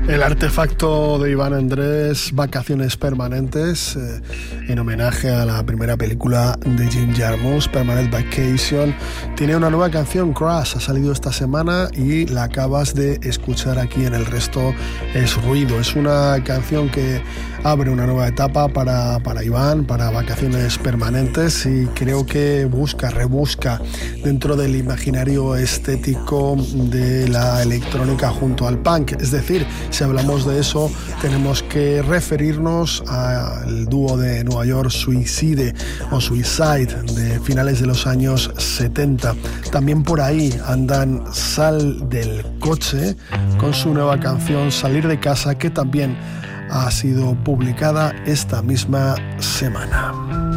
El artefacto de Iván Andrés, Vacaciones Permanentes, en homenaje a la primera película de Jim Jarmusch, Permanent Vacation. Tiene una nueva canción, Crash, ha salido esta semana y la acabas de escuchar aquí en El Resto es Ruido. Es una canción que abre una nueva etapa para Iván, para Vacaciones Permanentes, y creo que rebusca dentro del imaginario estético de la electrónica junto al punk. Es decir, si hablamos de eso, tenemos que referirnos al dúo de Nueva York Suicide de finales de los años 70. También por ahí andan Sal del Coche con su nueva canción Salir de Casa, que también ha sido publicada esta misma semana.